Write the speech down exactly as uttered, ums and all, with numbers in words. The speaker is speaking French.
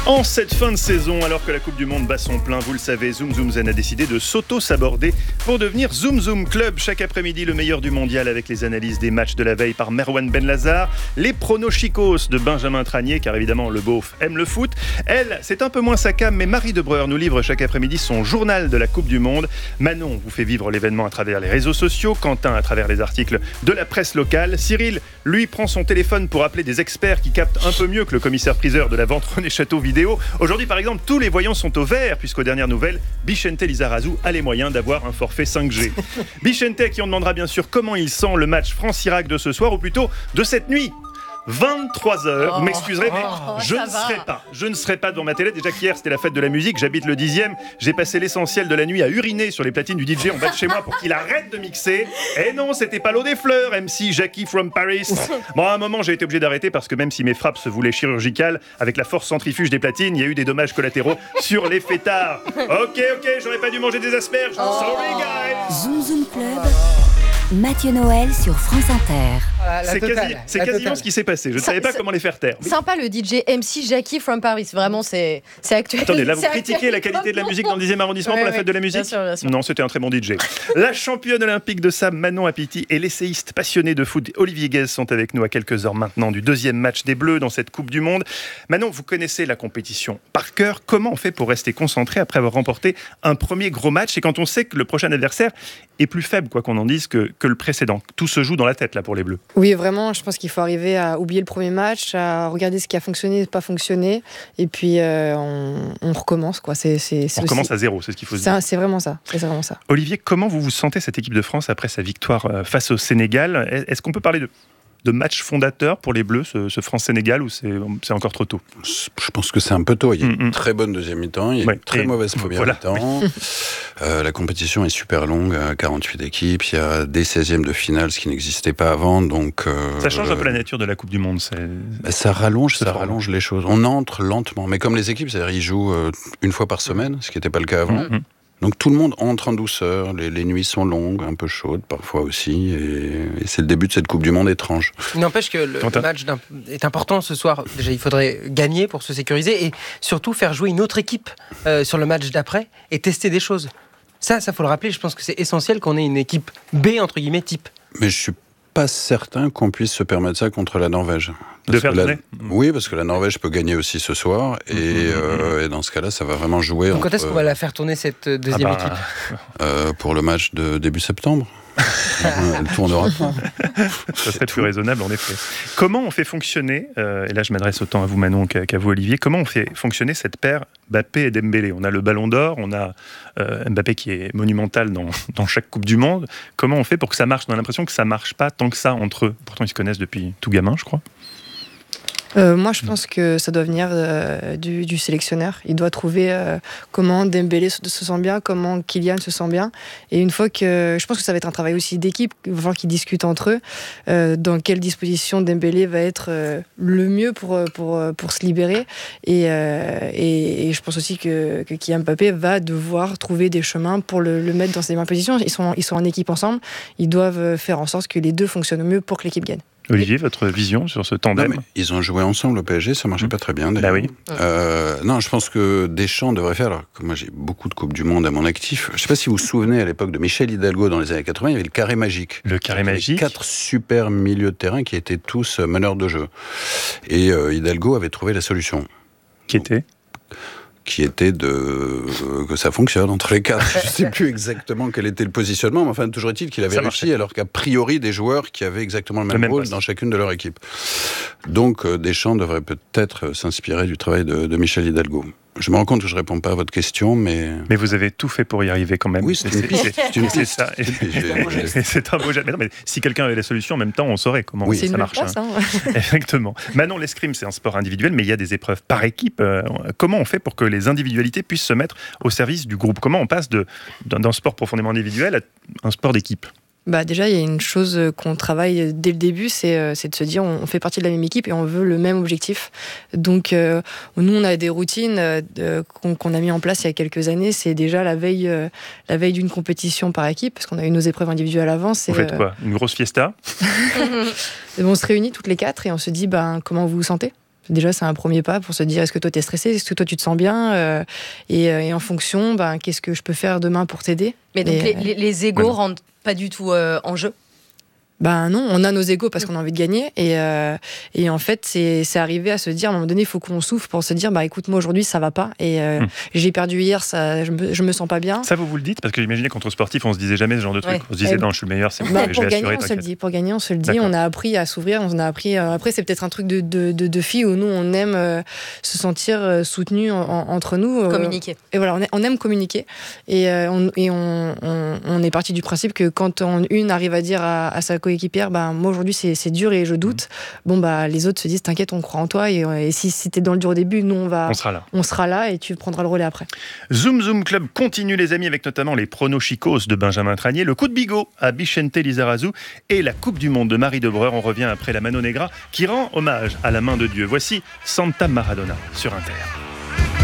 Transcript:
En cette fin de saison, alors que la Coupe du Monde bat son plein, vous le savez, Zoom Zoom Zen a décidé de s'auto-saborder pour devenir Zoom Zoom Club. Chaque après-midi, le meilleur du mondial avec les analyses des matchs de la veille par Merwan Benlazar, les pronochicos de Benjamin Tranier, car évidemment le beauf aime le foot. Elle, c'est un peu moins sa cam, mais Marie Debreur nous livre chaque après-midi son journal de la Coupe du Monde. Manon vous fait vivre l'événement à travers les réseaux sociaux, Quentin à travers les articles de la presse locale. Cyril, lui, prend son téléphone pour appeler des experts qui captent un peu mieux que le commissaire-priseur de la vente René Château vidéo. Aujourd'hui, par exemple, tous les voyants sont au vert, puisqu'aux dernières nouvelles, Bichente Lizarazu a les moyens d'avoir un forfait cinq G. Bichente, à qui on demandera bien sûr comment il sent le match France-Irak de ce soir, ou plutôt de cette nuit. vingt-trois heures, oh, vous m'excuserez, mais oh, je ne serai pas. Je ne serai pas devant ma télé. Déjà qu'hier, c'était la fête de la musique. J'habite le dixième. J'ai passé l'essentiel de la nuit à uriner sur les platines du D J en bas de chez moi pour qu'il arrête de mixer. Et non, c'était pas l'eau des fleurs, M C Jackie from Paris. Bon, à un moment, j'ai été obligé d'arrêter parce que même si mes frappes se voulaient chirurgicales, avec la force centrifuge des platines, il y a eu des dommages collatéraux sur les fêtards. Ok, ok, j'aurais pas dû manger des asperges. Oh. Sorry, guys. Zoom Zoom Club. Mathieu Noël sur France Inter. Voilà, la C'est, totale, quasi, c'est la quasiment totale. ce qui s'est passé. Je ne Ça- savais pas ça- comment les faire taire. Sympa le D J M C Jackie from Paris. Vraiment, c'est, c'est actuel. Attendez, là vous C'est critiquez actuel. la qualité de la musique dans le dixième arrondissement Ouais, pour la ouais, fête de la musique bien sûr, bien sûr. Non, c'était un très bon D J. La championne olympique de sable Manon Apiti et l'essayiste passionné de foot Olivier Guèze sont avec nous à quelques heures maintenant du deuxième match des Bleus dans cette Coupe du Monde. Manon, vous connaissez la compétition par cœur. Comment on fait pour rester concentré après avoir remporté un premier gros match et quand on sait que le prochain adversaire est plus faible, quoi qu'on en dise, que, que le précédent? Tout se joue dans la tête là pour les Bleus. Oui, vraiment, je pense qu'il faut arriver à oublier le premier match, à regarder ce qui a fonctionné et pas fonctionné, et puis euh, on, on recommence. Quoi. C'est, c'est, c'est On aussi... commence à zéro, c'est ce qu'il faut se c'est, dire. un- c'est vraiment ça. C'est vraiment ça. Olivier, comment vous vous sentez cette équipe de France après sa victoire euh, face au Sénégal? Est-ce qu'on peut parler de, de match fondateur pour les Bleus, ce, ce France-Sénégal, ou c'est, c'est encore trop tôt? Je pense que c'est un peu tôt. Il y a une Mm-hmm. très bonne deuxième mi-temps, il y a Ouais. une très Et mauvaise première voilà. mi-temps. Euh, la compétition est super longue, à quarante-huit équipes. Il y a des seizièmes de finale, ce qui n'existait pas avant. Donc, euh, Ça change un peu la nature de la Coupe du Monde. C'est... bah, ça rallonge, C'est ça fort. rallonge les choses. On entre lentement, mais comme les équipes, c'est-à-dire ils jouent euh, une fois par semaine, ce qui n'était pas le cas avant. Mhm. Donc tout le monde entre en douceur. Les, les nuits sont longues, un peu chaudes parfois aussi, et, et c'est le début de cette Coupe du Monde étrange. Il n'empêche que le, Quentin. le match d'im- est important ce soir. Déjà, il faudrait gagner pour se sécuriser et surtout faire jouer une autre équipe euh, sur le match d'après et tester des choses. Ça, ça faut le rappeler. Je pense que c'est essentiel qu'on ait une équipe B entre guillemets type. Mais je suis pas certain qu'on puisse se permettre ça contre la Norvège. De Parce faire que la- tourner Oui, parce que la Norvège peut gagner aussi ce soir, et, euh, et dans ce cas-là, ça va vraiment jouer Donc, quand entre, est-ce qu'on va la faire tourner cette euh, deuxième Ah bah, équipe euh, pour le match de début septembre. Elle tournera pas. Ça serait plus raisonnable, en effet. Comment on fait fonctionner, euh, et là je m'adresse autant à vous Manon qu'à, qu'à vous Olivier, comment on fait fonctionner cette paire Mbappé et Dembélé? On a le Ballon d'Or, on a euh, Mbappé qui est monumental dans, dans chaque Coupe du Monde. Comment on fait pour que ça marche? On a l'impression que ça marche pas tant que ça entre eux. Pourtant ils se connaissent depuis tout gamin, je crois. Euh, moi, je pense que ça doit venir euh, du, du sélectionneur. Il doit trouver euh, comment Dembélé se, se sent bien, comment Kylian se sent bien. Et une fois que... Je pense que ça va être un travail aussi d'équipe, il va falloir qu'ils discutent entre eux euh, dans quelle disposition Dembélé va être euh, le mieux pour, pour, pour se libérer. Et, euh, et, et je pense aussi que, que Kylian Mbappé va devoir trouver des chemins pour le, le mettre dans ses meilleures positions. Ils sont, ils sont en équipe ensemble. Ils doivent faire en sorte que les deux fonctionnent au mieux pour que l'équipe gagne. Olivier, votre vision sur ce tandem? Non, mais ils ont joué ensemble au P S G, ça marchait pas très bien. Bah oui. Euh, non, je pense que Deschamps devrait faire. Alors que moi, j'ai beaucoup de Coupes du Monde à mon actif. Je sais pas si vous vous souvenez, à l'époque de Michel Hidalgo dans les années quatre-vingts, il y avait le carré magique. Le carré Il y avait magique. Quatre super milieux de terrain qui étaient tous euh, meneurs de jeu. Et euh, Hidalgo avait trouvé la solution, Qui était qui était de euh, que ça fonctionne entre les quatre. Je ne sais plus exactement quel était le positionnement, mais enfin, toujours est-il qu'il avait Ça réussi, marchait. alors qu'a priori des joueurs qui avaient exactement le même, même rôle poste. dans chacune de leur équipe. Donc euh, Deschamps devrait peut-être euh, s'inspirer du travail de, de Michel Hidalgo. Je me rends compte que je ne réponds pas à votre question, mais... Mais vous avez tout fait pour y arriver quand même. Oui, c'est Et une piste. C'est une et c'est piste. ça. Et- J'ai- et c'est un beau jet. Mais non, mais si quelqu'un avait la solution, en même temps, on saurait comment Oui. C'est ça une marche. place, hein. hein. Exactement. Manon, l'escrime, c'est un sport individuel, mais il y a des épreuves par équipe. Euh, comment on fait pour que les individualités puissent se mettre au service du groupe? Comment on passe de, d'un, d'un sport profondément individuel à un sport d'équipe? Bah déjà, il y a une chose qu'on travaille dès le début, c'est, euh, c'est de se dire on, on fait partie de la même équipe et on veut le même objectif. Donc, euh, nous, on a des routines euh, de- qu'on, qu'on a mis en place il y a quelques années. C'est déjà la veille, euh, la veille d'une compétition par équipe, parce qu'on a eu nos épreuves individuelles avant. C'est, Vous faites euh, quoi? Une grosse fiesta? on se réunit toutes les quatre et on se dit ben, comment vous vous sentez. Déjà, c'est un premier pas pour se dire est-ce que toi, tu es stressé, est-ce que toi, tu te sens bien euh, et, et en fonction, ben, qu'est-ce que je peux faire demain pour t'aider. Mais donc, et, les, les, les égos ouais. rentrent pas du tout euh, en jeu. Ben non, on a nos égos parce qu'on a envie de gagner et, euh, et en fait c'est, c'est arrivé à se dire à un moment donné il faut qu'on souffle pour se dire bah écoute moi aujourd'hui ça va pas et euh, hum. j'ai perdu hier, ça, je, me, je me sens pas bien. Ça, vous vous le dites? Parce que j'imaginais qu'entre sportifs, on se disait jamais ce genre de truc. Ouais. On se disait Eh, non, je suis le meilleur, c'est bon, Bah, je pour vais gagner assurer, on se le t'inquiète. dit, pour gagner on se le dit, D'accord. on a appris à s'ouvrir, on a appris. euh, après c'est peut-être un truc de de, de, de filles où nous on aime euh, se sentir euh, soutenus en- en- entre nous. euh, Communiquer. Et voilà, on, est- on aime communiquer et, euh, on, et on, on, on est parti du principe que quand on, une arrive à dire à, à sa coéquipière bah moi aujourd'hui c'est, c'est dur et je doute, bon bah les autres se disent t'inquiète on croit en toi et, et si, si t'es dans le dur au début nous on va On sera là. on sera là et tu prendras le relais après. Zoom Zoom Club continue les amis avec notamment les pronos chicos de Benjamin Tranier, le coup de bigot à Vicente Lizarazu et la Coupe du Monde de Marie Debreur. On revient après la Mano Negra qui rend hommage à la main de Dieu. Voici Santa Maradona sur Inter.